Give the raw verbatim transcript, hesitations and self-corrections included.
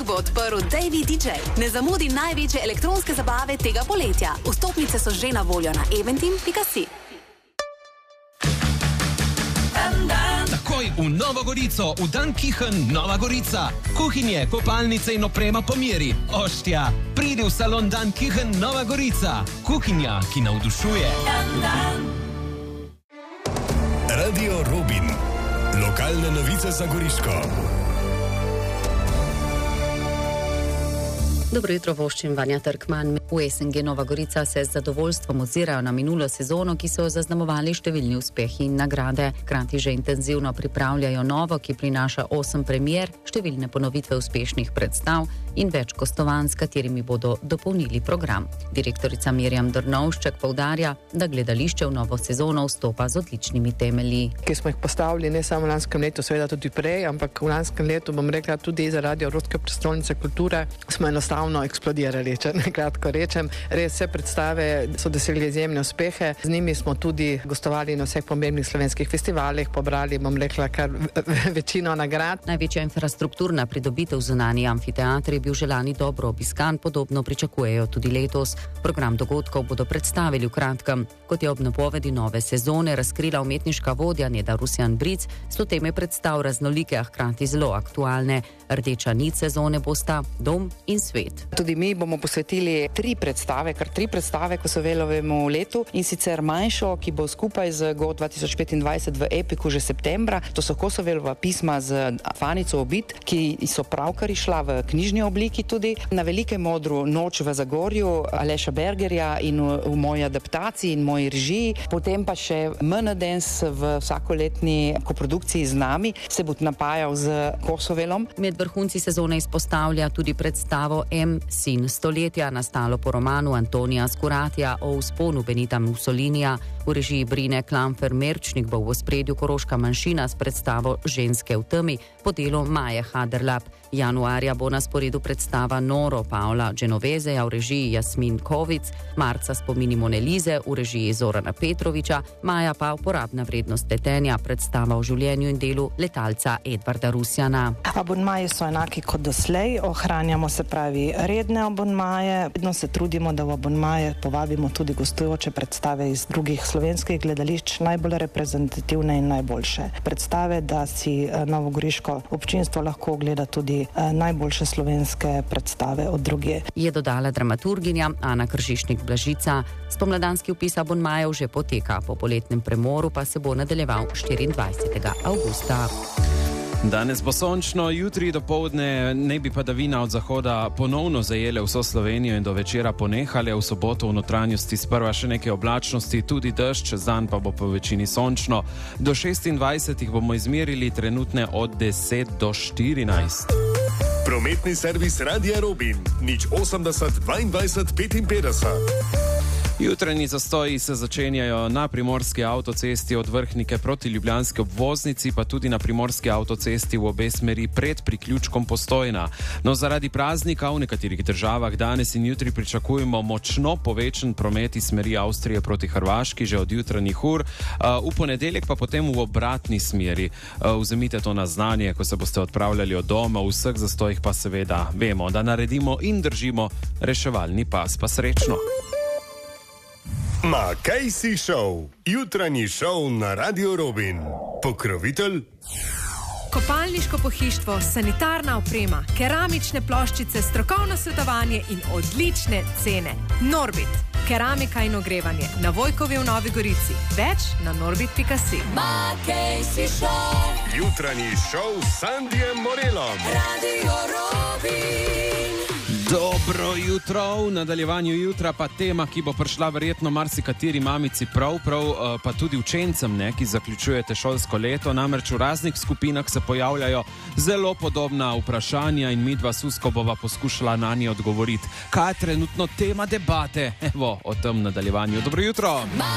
bo odprl Davey D J. Ne zamudi največje elektronske zabave tega poletja. Vstopnice so že na voljo na eventim pika si. Takoj v Novo Gorico, v Dan Kichen Nova Gorica. Kuhinje, kopalnice in oprema po meri. Oštja, pridi v salon Dan Kichen Nova Gorica. Kuhinja, ki navdušuje. Radio Robin. Lokalne novice za Goriško. Dobro jutro, voščim Vanja Trkman. V S N G Nova Gorica se z zadovoljstvom ozirajo na minulo sezono, ki so jo zaznamovali številni uspehi in nagrade. Hkrati že intenzivno pripravljajo novo, ki prinaša osem premier, številne ponovitve uspešnih predstav in več gostovanj, s katerimi bodo dopolnili program. Direktorica Mirjam Drnovšček poudarja, da gledališče v novo sezono vstopa z odličnimi temelji. Ki smo jih postavili ne samo v lanskem letu, seveda tudi prej, ampak v lanskem letu, bom rekla, tudi zaradi Evropske prestolnice kulture smo enostavno eksplodirali, če nekratko rečem. Res vse predstave so dosegli izjemne uspehe. Z njimi smo tudi gostovali na vseh pomembnih slovenskih festivalih, pobrali, bom rekla, kar večino nagrad. Največja infrastrukturna pridobitev zunanji amfiteatr je bil že lani dobro obiskan, podobno pričakujejo tudi letos. Program dogodkov bodo predstavili v kratkem. Kot je ob napovedi nove sezone razkrila umetniška vodja Neda Rusjan-Bric, so teme predstav raznolike, a hkrati zelo aktualne. Rdeča nit sezone bosta Dom in svet. Tudi mi bomo posvetili tri predstave, kar tri predstave Kosovelovemu letu, in sicer manjšo, ki bo skupaj z Go dva tisoč petindvajset v Epiku že septembra. To so Kosovelova pisma z Fanico Obid, ki so pravkar išla v knjižni obliki tudi. Na velikem odru Noč v Zagorju Aleša Bergerja in v, v moji adaptaciji in moji režiji. Potem pa še M N Dance v vsakoletni koprodukciji z nami se bo napajal z Kosovelom. Med vrhunci sezone izpostavlja tudi predstavo M. Sin stoletja, nastalo po romanu Antonija Skuratija o vzponu Benita Mussolinija. V režiji Brine Klamfer-Merčnik bo v ospredju koroška manjšina s predstavo Ženske v temi po delu Maje Haderlap. Januarja bo na sporedu predstava Noro Paola Genovezeja v režiji Jasmin Kovic, marca Spomini Monelize v režiji Zorana Petroviča, maja pa uporabna vrednost letenja, predstava o življenju in delu letalca Edvarda Rusjana. Abonmaji so enaki kot doslej, ohranjamo se pravi redne abonmaje, vedno se trudimo, da v abonmaje povabimo tudi gostujoče predstave iz drugih slovenskih gledališč, najbolj reprezentativne in najboljše predstave, da si novogoriško občinstvo lahko ogleda tudi najboljše slovenske predstave od drugje. Je dodala dramaturginja Ana Kržišnik-Blažica. Spomladanski vpis abonmajev že poteka, po poletnem premoru pa se bo nadaljeval štiriindvajsetega avgusta. Danes bo sončno, jutri dopoldne naj bi padavina od zahoda ponovno zajele vso Slovenijo in do večera ponehale. V soboto v notranjosti sprva še nekaj oblačnosti, tudi dež, čez dan pa bo po večini sončno. Do šestindvajsetih bomo izmerili trenutne od deset do štirinajst. Prometni servis Radia Robin, nič osemdeset dvaindvajset petinpetdeset. Jutranji zastoji se začenjajo na primorski avtocesti od Vrhnike proti ljubljanski obvoznici, pa tudi na primorski avtocesti v obe smeri pred priključkom Postojna. No, zaradi praznika v nekaterih državah danes in jutri pričakujemo močno povečan promet iz smeri Avstrije proti Hrvaški že od jutranjih ur, v ponedeljek pa potem v obratni smeri. Vzemite to na znanje, ko se boste odpravljali od doma, v vseh zastojih pa seveda vemo, da naredimo in držimo reševalni pas. Pa srečno! Ma kaj si šov? Jutranji šov na Radio Robin. Pokrovitelj? Kopalniško pohištvo, sanitarna oprema, keramične ploščice, strokovno svetovanje in odlične cene. Norbit. Keramika in ogrevanje. Na Vojkovi v Novi Gorici. Več na norbit pika si. Ma kaj si šov? Jutranji šov s Sandijem Morelom. Radio Robin. Dobro jutro, v nadaljevanju jutra pa tema, ki bo prišla verjetno marsikateri mamici prav, prav pa tudi učencem, ne, ki zaključujete šolsko leto. Namreč v raznih skupinah se pojavljajo zelo podobna vprašanja in midva Susko bova poskušala na nje odgovoriti. Kaj je trenutno tema debate? Evo, o tem nadaljevanju. Dobro jutro!